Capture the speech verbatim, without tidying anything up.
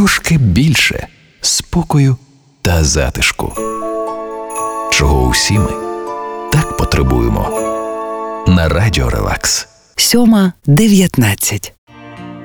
трошки більше спокою та затишку, чого усі ми так потребуємо. На Радіо Релакс. Сьома дев'ятнадцять.